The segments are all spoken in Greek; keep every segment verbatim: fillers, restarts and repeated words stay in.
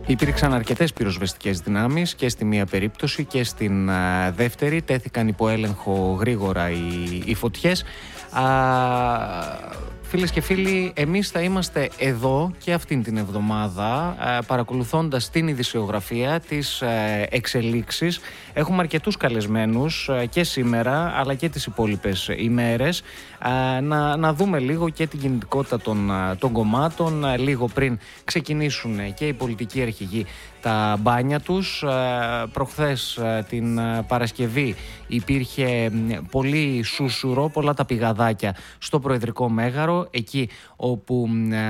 Υπήρξαν αρκετές πυροσβεστικές δυνάμεις και στη μία περίπτωση και στην α, δεύτερη. Τέθηκαν υπό έλεγχο γρήγορα οι, οι φωτιές. Α, φίλες και φίλοι, εμείς θα είμαστε εδώ και αυτήν την εβδομάδα α, παρακολουθώντας την ειδησιογραφία, τις α, εξελίξεις. Έχουμε αρκετούς καλεσμένους α, και σήμερα αλλά και τις υπόλοιπες ημέρες α, να, να δούμε λίγο και την κινητικότητα των, α, των κομμάτων α, λίγο πριν ξεκινήσουν και οι πολιτικοί αρχηγοί τα μπάνια τους. Προχθές την Παρασκευή υπήρχε πολύ σούσουρο, πολλά τα πηγαδάκια στο Προεδρικό Μέγαρο, εκεί όπου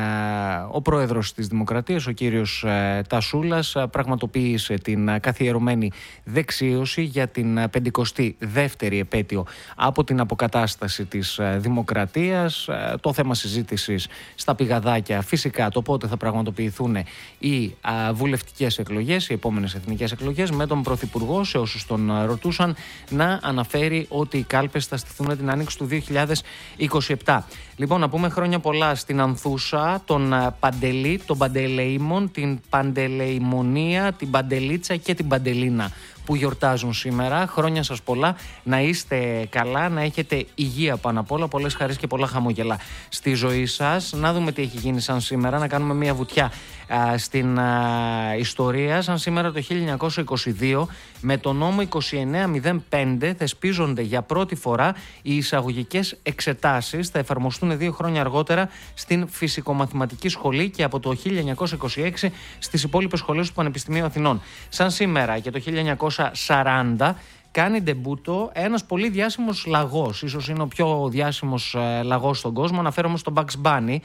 ο πρόεδρος της Δημοκρατίας, ο κύριος Τασούλας, πραγματοποίησε την καθιερωμένη δεξίωση για την πενηκοστή δεύτερη επέτειο από την αποκατάσταση της Δημοκρατίας. Το θέμα συζήτησης στα πηγαδάκια φυσικά το πότε θα πραγματοποιηθούν οι βουλευτικές εκλογές, οι επόμενες εθνικές εκλογές, με τον Πρωθυπουργό, σε όσους τον ρωτούσαν, να αναφέρει ότι οι κάλπες θα στηθούν την άνοιξη του δύο χιλιάδες είκοσι επτά. Λοιπόν, να πούμε χρόνια πολλά στην Ανθούσα, τον Παντελή, τον Παντελεήμον, την Παντελεημονία, την Παντελίτσα και την Παντελίνα που γιορτάζουν σήμερα. Χρόνια σας πολλά, να είστε καλά, να έχετε υγεία πάνω απ' όλα, πολλές χαρές και πολλά χαμόγελα στη ζωή σας. Να δούμε τι έχει γίνει σαν σήμερα, να κάνουμε μια βουτιά α, στην α, ιστορία. Σαν σήμερα το χίλια εννιακόσια είκοσι δύο, με το νόμο είκοσι εννέα μηδέν πέντε θεσπίζονται για πρώτη φορά οι εισαγωγικές εξετάσεις. Θα εφαρμοστούν δύο χρόνια αργότερα στην Φυσικομαθηματική Σχολή και από το χίλια εννιακόσια είκοσι έξι στις υπόλοιπες σχολές του Πανεπιστημίου Αθηνών. Σαν σήμερα και το χίλια εννιακόσια σαράντα κάνει ντεμπούτο ένας πολύ διάσημος λαγός, ίσως είναι ο πιο διάσημος ε, λαγός στον κόσμο. Αναφέρομαι στον Bugs Bunny,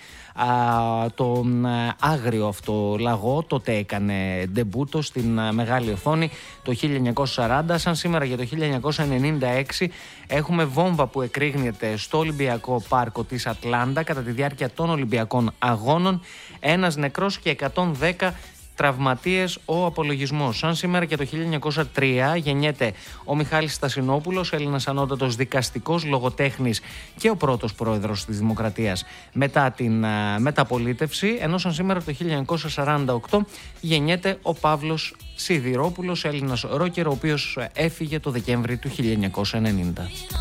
α, τον ε, άγριο αυτό λαγό. Τότε έκανε ντεμπούτο στην ε, μεγάλη οθόνη το χίλια εννιακόσια σαράντα. Σαν σήμερα για το χίλια εννιακόσια ενενήντα έξι έχουμε βόμβα που εκρήγνεται στο Ολυμπιακό Πάρκο της Ατλάντα κατά τη διάρκεια των Ολυμπιακών Αγώνων. Ένας νεκρός και εκατόν δέκα τραυματίες ο απολογισμός. Σαν σήμερα και το χίλια εννιακόσια τρία γεννιέται ο Μιχάλης Στασινόπουλος, Έλληνας ανώτατος δικαστικός, λογοτέχνης και ο πρώτος πρόεδρος της Δημοκρατίας μετά την α, μεταπολίτευση, ενώ σαν σήμερα το χίλια εννιακόσια σαράντα οκτώ γεννιέται ο Παύλος Σιδηρόπουλος, Έλληνας ρόκερ, ο οποίος έφυγε το Δεκέμβρη του χίλια εννιακόσια ενενήντα.